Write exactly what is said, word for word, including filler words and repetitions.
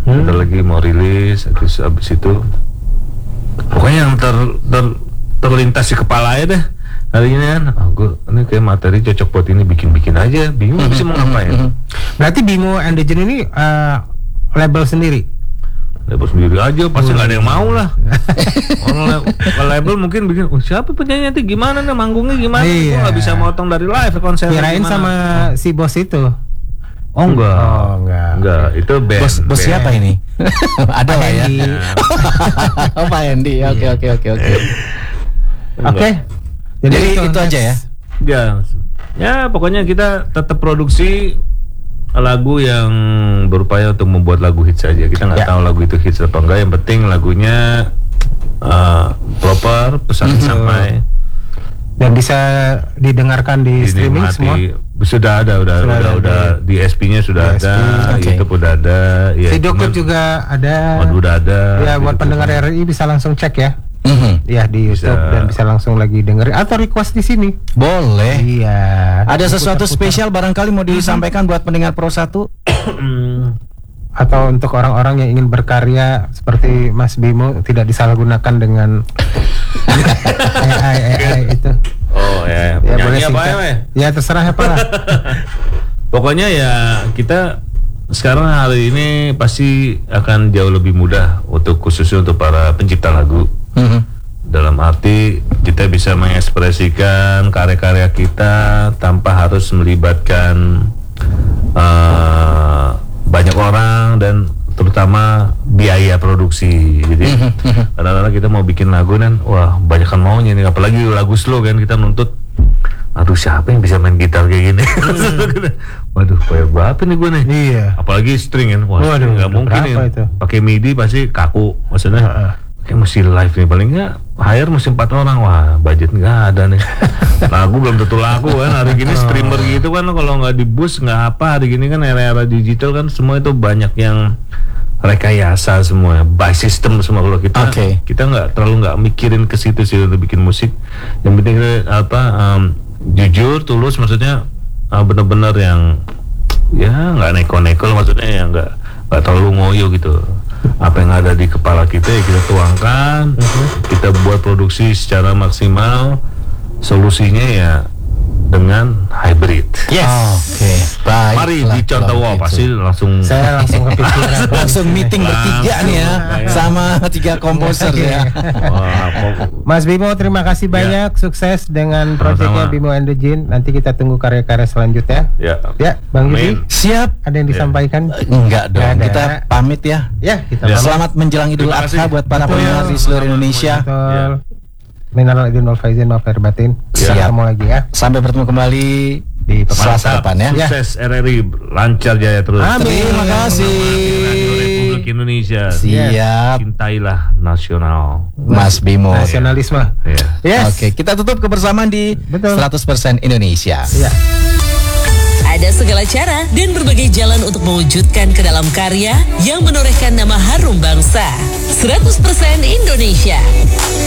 hmm. Kita lagi mau rilis, habis habis itu pokoknya yang ter, ter terlintas di kepala aja deh hari ini kan. Oh, gue ini kayak materi cocok buat ini, bikin-bikin aja. Bingung sih mau ngapain. Berarti Bimo and the Jin ini uh, label sendiri? Label sendiri aja, pasti nggak ada yang mau lah. Orang label mungkin bikin, oh, siapa penyanyi nanti gimana nih, manggungnya gimana? Iya. Gue nggak bisa motong dari live konser. Kirain sama si bos itu. Oh enggak. Oh enggak. Enggak, itu band. Bos, bos band. siapa ini? Ada lah ya. Oh, Pak Hendy. Oke oke oke oke. Oke. Jadi itu, itu aja ya. Ya. Ya, pokoknya kita tetap produksi lagu yang berupaya untuk membuat lagu hits saja. Kita nggak ya. tahu lagu itu hits atau enggak. Yang penting lagunya uh, proper, pesan mm-hmm. sampai dan bisa didengarkan di, di streaming semua. Sudah ada, udah, sudah, udah, udah di S P-nya sudah D S P, ada, okay. YouTube udah ada. Ya, video juga ada. Oh, udah ada. Ya, buat pendengar R R I bisa langsung cek ya. Mm-hmm. Ya di YouTube bisa. Dan bisa langsung lagi dengerin atau request di sini. Boleh. Iya. Ada sesuatu spesial barangkali mau disampaikan buat pendengar Pro satu? Atau untuk orang-orang yang ingin berkarya seperti Mas Bimo, tidak disalahgunakan dengan A I A I itu. Oh ya, ya boleh apa ya, ya terserah apa lah. Pokoknya ya kita sekarang hari ini pasti akan jauh lebih mudah untuk khususnya untuk para pencipta lagu. Mm-hmm. Dalam arti kita bisa mengekspresikan karya-karya kita tanpa harus melibatkan uh, banyak orang dan terutama biaya produksi. Jadi kadang-kadang kita mau bikin lagu dan wah banyak kan maunya nih, apalagi lagu slow kan, kita nuntut aduh siapa yang bisa main gitar kayak gini. Waduh kayak berapa nih gue nih. Iya. Apalagi string kan, wah waduh, nggak mungkin ya pakai MIDI pasti kaku maksudnya. Uh-uh. Kayak mesti live nih, paling nggak hire mesti empat orang, wah budget nggak ada nih. Lagu belum tentu lagu kan hari gini, streamer gitu kan, kalau nggak di boost nggak apa. Hari gini kan era-era digital kan, semua itu banyak yang rekayasa semua, by system semua. Kalau kita okay. kita nggak terlalu nggak mikirin ke situ sih untuk bikin musik. Yang penting apa um, jujur, tulus, maksudnya uh, benar-benar yang ya nggak neko-neko, maksudnya yang nggak nggak terlalu ngoyo gitu. Apa yang ada di kepala kita ya kita tuangkan, uh-huh. kita buat produksi secara maksimal. Solusinya ya dengan hybrid. Yes. Oh, oke. Okay. Baik. Mari dicontoh, wah pasti langsung. Saya langsung kepikiran. Langsung meeting bertiga nih ya, sama tiga komposer ya. Wah, Mas Bimo, terima kasih banyak, ya. Sukses dengan proyeknya Bimo and the Jin. Nanti kita tunggu karya-karya selanjutnya. Ya. Ya, Bang Yudi. Siap. Ada yang disampaikan? Ya. Enggak dong. Ada. Kita pamit ya. Ya, kita ya. Pamit. Selamat menjelang Idul Adha buat para pendengar di seluruh Indonesia. Betul. Minal aidin wal faizin maaf lahir batin. Siap. Ketemu lagi ya. Sampai bertemu kembali di Selasa depan ya. Sukses R R I, lancar jaya terus. Amin. Terima kasih. Republik Indonesia. Siap. Cintailah nasional. Mas Bimo. Nasionalisme. Ya. Yes. Oke, kita tutup kebersamaan di Betul. seratus persen Indonesia. Ya. Ada segala cara dan berbagai jalan untuk mewujudkan ke dalam karya yang menorehkan nama harum bangsa. seratus persen Indonesia.